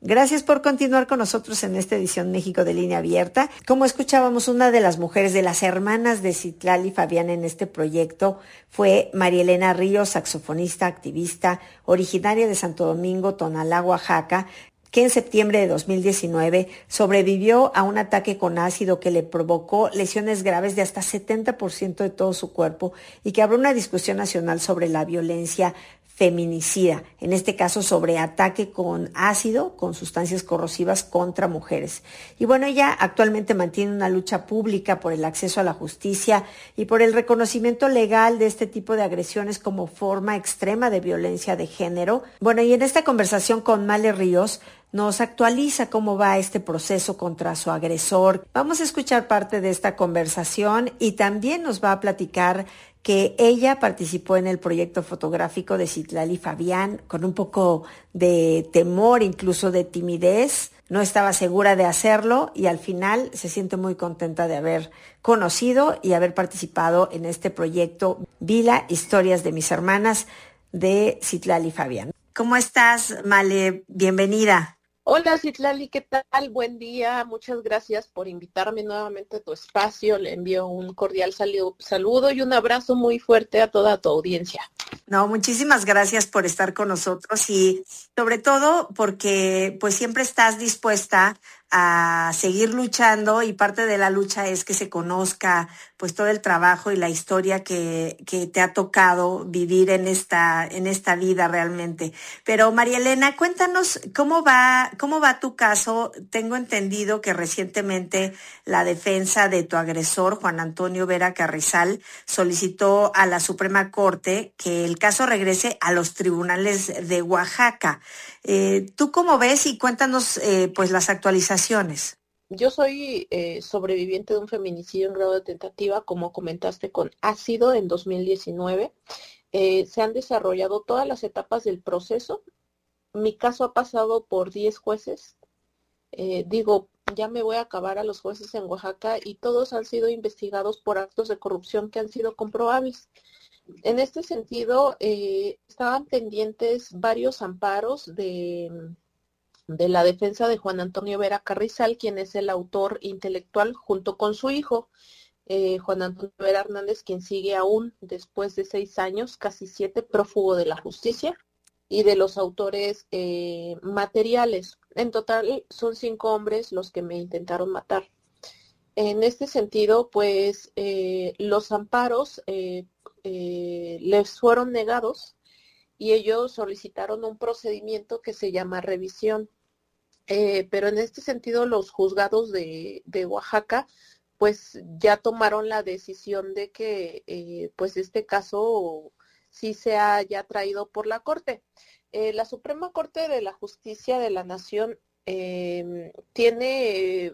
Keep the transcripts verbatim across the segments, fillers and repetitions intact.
Gracias por continuar con nosotros en esta edición México de Línea Abierta. Como escuchábamos, una de las mujeres, de las hermanas de Citlali Fabián en este proyecto fue María Elena Ríos, saxofonista, activista, originaria de Santo Domingo, Tonalá, Oaxaca, que en septiembre de dos mil diecinueve sobrevivió a un ataque con ácido que le provocó lesiones graves de hasta setenta por ciento de todo su cuerpo y que abrió una discusión nacional sobre la violencia feminicida, en este caso sobre ataque con ácido, con sustancias corrosivas contra mujeres. Y bueno, ella actualmente mantiene una lucha pública por el acceso a la justicia y por el reconocimiento legal de este tipo de agresiones como forma extrema de violencia de género. Bueno, y en esta conversación con Male Ríos nos actualiza cómo va este proceso contra su agresor. Vamos a escuchar parte de esta conversación y también nos va a platicar que ella participó en el proyecto fotográfico de Citlali Fabián con un poco de temor, incluso de timidez. No estaba segura de hacerlo y al final se siente muy contenta de haber conocido y haber participado en este proyecto Vila, Historias de mis hermanas, de Citlali Fabián. ¿Cómo estás, Male? Bienvenida. Hola Citlali, ¿qué tal? Buen día, muchas gracias por invitarme nuevamente a tu espacio. Le envío un cordial salu- saludo y un abrazo muy fuerte a toda tu audiencia. No, muchísimas gracias por estar con nosotros y sobre todo porque pues siempre estás dispuesta a seguir luchando y parte de la lucha es que se conozca pues todo el trabajo y la historia que, que te ha tocado vivir en esta, en esta vida realmente. Pero María Elena, cuéntanos cómo va, cómo va tu caso. Tengo entendido que recientemente la defensa de tu agresor, Juan Antonio Vera Carrizal, solicitó a la Suprema Corte que el caso regrese a los tribunales de Oaxaca. Eh, ¿Tú cómo ves? Y cuéntanos eh, pues las actualizaciones. Yo soy eh, sobreviviente de un feminicidio en grado de tentativa, como comentaste, con ácido en dos mil diecinueve. Eh, se han desarrollado todas las etapas del proceso. Mi caso ha pasado por diez jueces. Eh, digo, ya me voy a acabar a los jueces en Oaxaca y todos han sido investigados por actos de corrupción que han sido comprobables. En este sentido, eh, estaban pendientes varios amparos de, de la defensa de Juan Antonio Vera Carrizal, quien es el autor intelectual, junto con su hijo, eh, Juan Antonio Vera Hernández, quien sigue aún, después de seis años, casi siete, prófugo de la justicia, y de los autores eh, materiales. En total, son cinco hombres los que me intentaron matar. En este sentido, pues, eh, los amparos eh, eh, les fueron negados y ellos solicitaron un procedimiento que se llama revisión. Eh, pero en este sentido, los juzgados de, de Oaxaca, pues, ya tomaron la decisión de que, eh, pues, este caso sí se haya traído por la Corte. Eh, la Suprema Corte de la Justicia de la Nación eh, tiene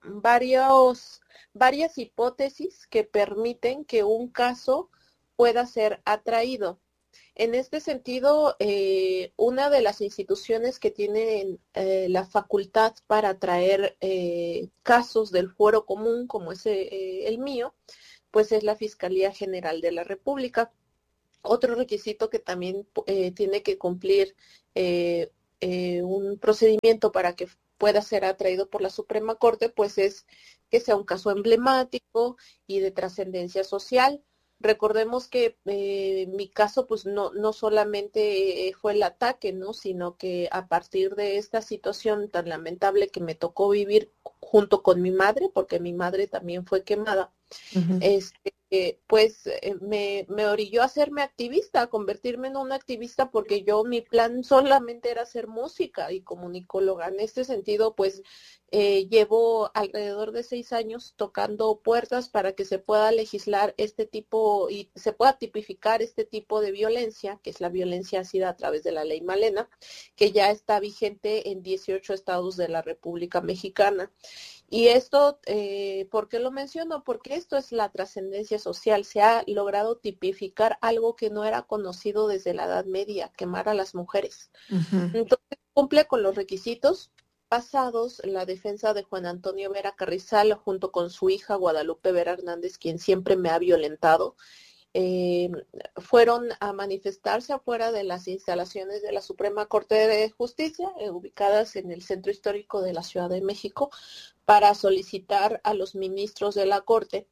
varios, varias hipótesis que permiten que un caso pueda ser atraído. En este sentido, eh, una de las instituciones que tienen eh, la facultad para traer eh, casos del fuero común, como es eh, el mío, pues es la Fiscalía General de la República. Otro requisito que también eh, tiene que cumplir eh, eh, un procedimiento para que pueda ser atraído por la Suprema Corte, pues es que sea un caso emblemático y de trascendencia social. Recordemos que eh, mi caso, pues no, no solamente eh, fue el ataque, ¿no? Sino que a partir de esta situación tan lamentable que me tocó vivir junto con mi madre, porque mi madre también fue quemada, uh-huh. este, eh, pues eh, me, me orilló a hacerme activista, a convertirme en una activista, porque yo, mi plan solamente era hacer música y comunicóloga. En este sentido, pues eh, llevo alrededor de seis años tocando puertas para que se pueda legislar este tipo y se pueda tipificar este tipo de violencia, que es la violencia ácida a través de la ley Malena, que ya está vigente en dieciocho estados de la República Mexicana. Y esto, eh, ¿por qué lo menciono? Porque esto es la trascendencia social. Se ha logrado tipificar algo que no era conocido desde la Edad Media, quemar a las mujeres. Uh-huh. Entonces, cumple con los requisitos pasados la defensa de Juan Antonio Vera Carrizal junto con su hija Guadalupe Vera Hernández, quien siempre me ha violentado eh, fueron a manifestarse afuera de las instalaciones de la Suprema Corte de Justicia, eh, ubicadas en el centro histórico de la Ciudad de México, para solicitar a los ministros de la Corte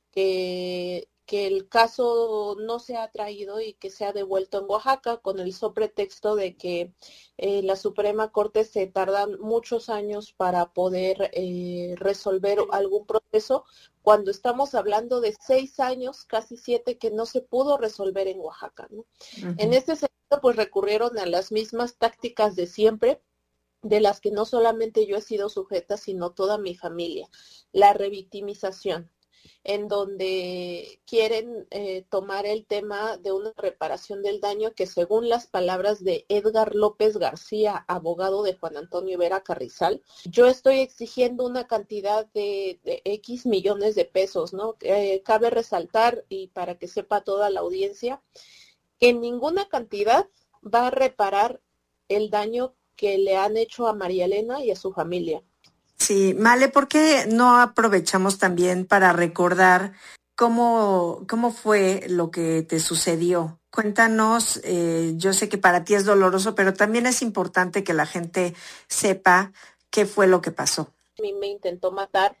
que, que el caso no sea traído y que sea devuelto en Oaxaca, con el sobretexto de que eh, la Suprema Corte se tardan muchos años para poder eh, resolver algún proceso, cuando estamos hablando de seis años, casi siete, que no se pudo resolver en Oaxaca, ¿no? Uh-huh. En este sentido, pues recurrieron a las mismas tácticas de siempre, de las que no solamente yo he sido sujeta, sino toda mi familia. La revictimización, en donde quieren eh, tomar el tema de una reparación del daño que, según las palabras de Edgar López García, abogado de Juan Antonio Vera Carrizal, yo estoy exigiendo una cantidad de, de X millones de pesos, ¿no? Eh, cabe resaltar, y para que sepa toda la audiencia, que ninguna cantidad va a reparar el daño que le han hecho a María Elena y a su familia. Sí, Male, ¿por qué no aprovechamos también para recordar cómo, cómo fue lo que te sucedió? Cuéntanos, eh, yo sé que para ti es doloroso, pero también es importante que la gente sepa qué fue lo que pasó. A mí me intentó matar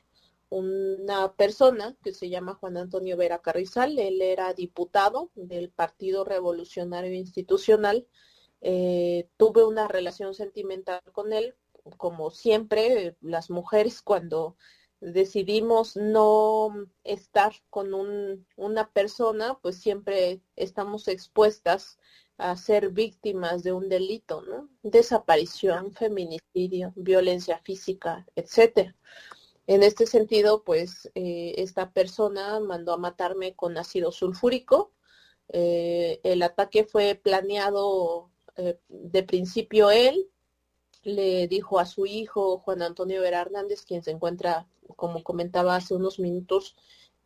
una persona que se llama Juan Antonio Vera Carrizal. Él era diputado del Partido Revolucionario Institucional. Eh, tuve una relación sentimental con él, como siempre, las mujeres cuando decidimos no estar con un, una persona, pues siempre estamos expuestas a ser víctimas de un delito, ¿no? Desaparición, feminicidio, violencia física, etcétera. En este sentido, pues eh, esta persona mandó a matarme con ácido sulfúrico. Eh, el ataque fue planeado eh, de principio él. Le dijo a su hijo, Juan Antonio Vera Hernández, quien se encuentra, como comentaba hace unos minutos,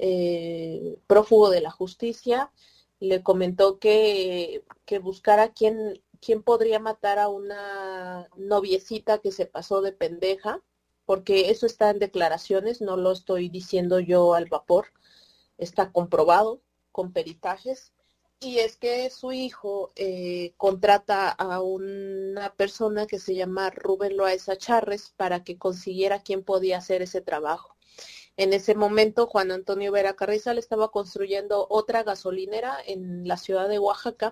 eh, prófugo de la justicia, le comentó que, que buscara quién, quién podría matar a una noviecita que se pasó de pendeja, porque eso está en declaraciones, no lo estoy diciendo yo al vapor, está comprobado con peritajes. Y es que su hijo eh, contrata a una persona que se llama Rubén Loaiza Charres para que consiguiera quién podía hacer ese trabajo. En ese momento, Juan Antonio Vera Carrizal estaba construyendo otra gasolinera en la ciudad de Oaxaca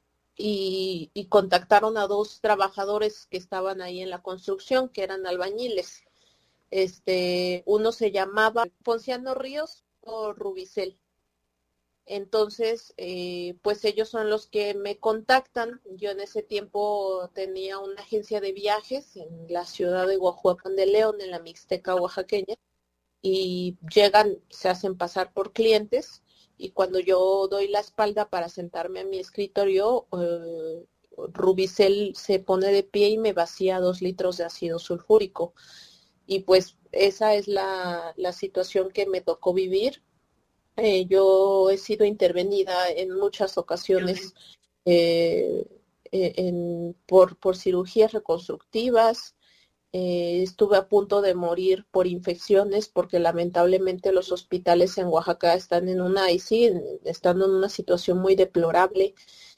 y, y contactaron a dos trabajadores que estaban ahí en la construcción, que eran albañiles. Este, uno se llamaba Ponciano Ríos o Rubicel. Entonces, eh, pues ellos son los que me contactan. Yo en ese tiempo tenía una agencia de viajes en la ciudad de Huajuapan de León, en la Mixteca oaxaqueña, y llegan, se hacen pasar por clientes, y cuando yo doy la espalda para sentarme a mi escritorio, eh, Rubicel se pone de pie y me vacía dos litros de ácido sulfúrico. Y pues esa es la, la situación que me tocó vivir. Eh, yo he sido intervenida en muchas ocasiones eh, en, por, por cirugías reconstructivas. Eh, estuve a punto de morir por infecciones porque lamentablemente los hospitales en Oaxaca están en una, y sí, están en una situación muy deplorable.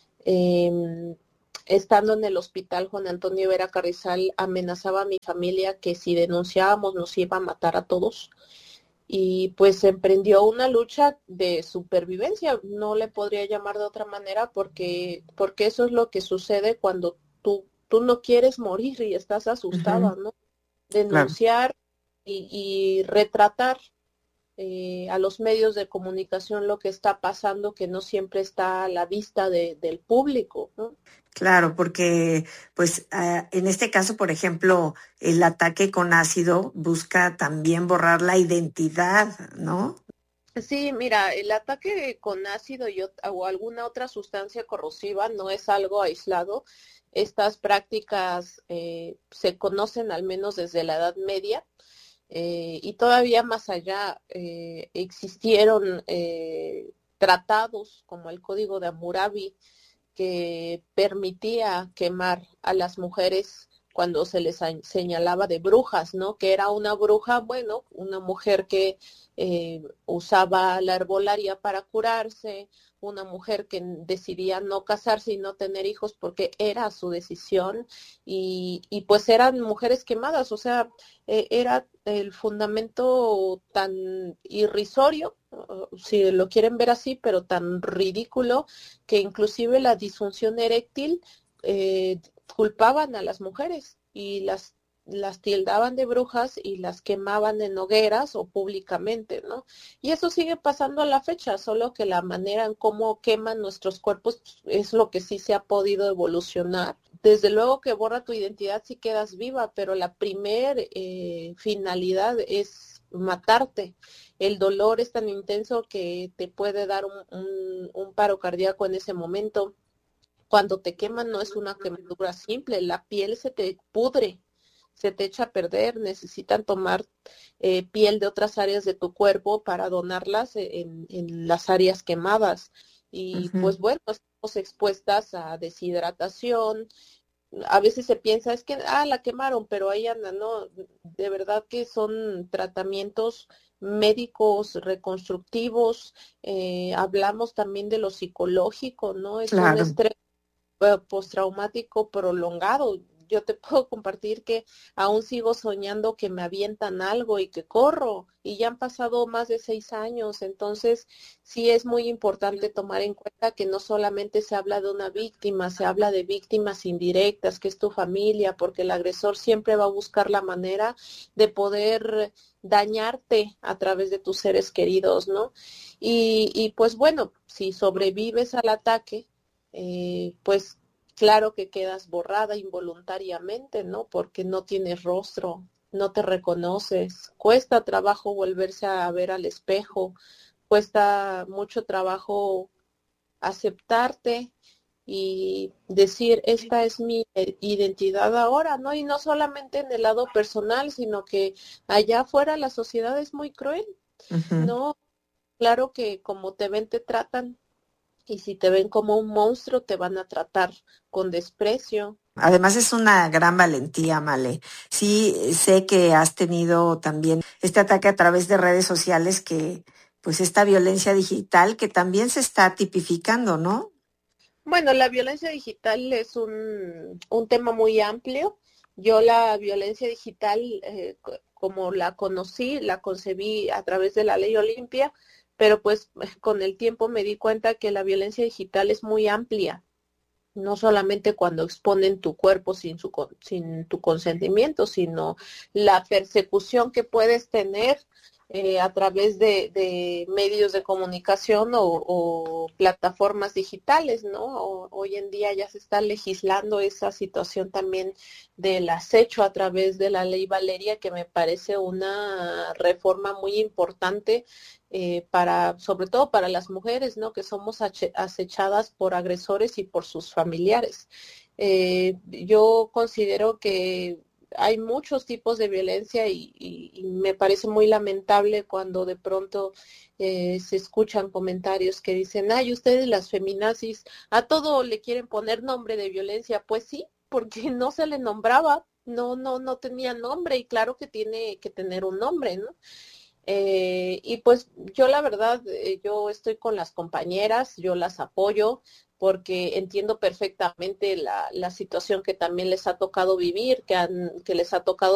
Eh, estando en el hospital, Juan Antonio Vera Carrizal amenazaba a mi familia que si denunciábamos nos iba a matar a todos. Y pues emprendió una lucha de supervivencia, no le podría llamar de otra manera, porque, porque eso es lo que sucede cuando tú, tú no quieres morir y estás asustada, uh-huh. ¿no? Denunciar, claro. y, y retratar eh, a los medios de comunicación lo que está pasando, que no siempre está a la vista de, del público, ¿no? Claro, porque pues uh, en este caso, por ejemplo, el ataque con ácido busca también borrar la identidad, ¿no? Sí, mira, el ataque con ácido y, o alguna otra sustancia corrosiva no es algo aislado. Estas prácticas eh, se conocen al menos desde la Edad Media. Eh, y todavía más allá eh, existieron eh, tratados como el Código de Hammurabi, que permitía quemar a las mujeres cuando se les señalaba de brujas, ¿no? Que era una bruja, bueno, una mujer que eh, usaba la herbolaria para curarse, una mujer que decidía no casarse y no tener hijos porque era su decisión, y, y pues eran mujeres quemadas, o sea, eh, era el fundamento tan irrisorio, si lo quieren ver así, pero tan ridículo, que inclusive la disfunción eréctil eh, culpaban a las mujeres y las las tildaban de brujas y las quemaban en hogueras o públicamente, ¿no? Y eso sigue pasando a la fecha, solo que la manera en cómo queman nuestros cuerpos es lo que sí se ha podido evolucionar. Desde luego que borra tu identidad si quedas viva, pero la primer eh, finalidad es matarte. El dolor es tan intenso que te puede dar un, un, un paro cardíaco en ese momento. Cuando te queman no es una quemadura simple, la piel se te pudre, se te echa a perder, necesitan tomar eh, piel de otras áreas de tu cuerpo para donarlas en, en las áreas quemadas. Y Uh-huh. pues bueno, estamos expuestas a deshidratación. A veces se piensa, es que, ah, la quemaron, pero ahí anda, ¿no? De verdad que son tratamientos médicos reconstructivos. Eh, hablamos también de lo psicológico, ¿no? Es un Claro. estrés postraumático prolongado. Yo te puedo compartir que aún sigo soñando que me avientan algo y que corro, y ya han pasado más de seis años. Entonces sí es muy importante tomar en cuenta que no solamente se habla de una víctima, se habla de víctimas indirectas, que es tu familia, porque el agresor siempre va a buscar la manera de poder dañarte a través de tus seres queridos, ¿no? Y, y pues bueno, si sobrevives al ataque, eh, pues claro que quedas borrada involuntariamente, ¿no? Porque no tienes rostro, no te reconoces, cuesta trabajo volverse a ver al espejo, cuesta mucho trabajo aceptarte y decir, esta es mi identidad ahora, ¿no? Y no solamente en el lado personal, sino que allá afuera la sociedad es muy cruel, Uh-huh. ¿no? Claro que como te ven, te tratan. Y si te ven como un monstruo, te van a tratar con desprecio. Además es una gran valentía, Male. Sí, sé que has tenido también este ataque a través de redes sociales, que pues esta violencia digital que también se está tipificando, ¿no? Bueno, la violencia digital es un, un tema muy amplio. Yo la violencia digital, eh, como la conocí, la concebí a través de la ley Olimpia, pero pues con el tiempo me di cuenta que la violencia digital es muy amplia. No solamente cuando exponen tu cuerpo sin, su, sin tu consentimiento, sino la persecución que puedes tener eh, a través de, de medios de comunicación o, o plataformas digitales, ¿no? O, hoy en día ya se está legislando esa situación también del acecho a través de la ley Valeria, que me parece una reforma muy importante eh, para, sobre todo para las mujeres, ¿no? Que somos acechadas por agresores y por sus familiares. Eh, yo considero que hay muchos tipos de violencia y, y, y me parece muy lamentable cuando de pronto eh, se escuchan comentarios que dicen, ay, ustedes las feminazis a todo le quieren poner nombre de violencia. Pues sí, porque no se le nombraba, no, no, no tenía nombre, y claro que tiene que tener un nombre, ¿no? Eh, y pues yo la verdad, eh, yo estoy con las compañeras, yo las apoyo porque entiendo perfectamente la, la situación que también les ha tocado vivir, que, han, que les ha tocado